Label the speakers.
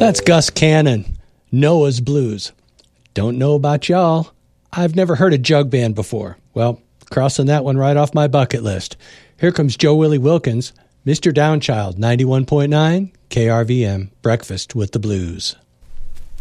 Speaker 1: That's Gus Cannon, Noah's Blues. Don't know about y'all. I've never heard a jug band before. Well, crossing that one right off my bucket list. Here comes Joe Willie Wilkins, Mr. Downchild, 91.9, KRVM, Breakfast with the Blues.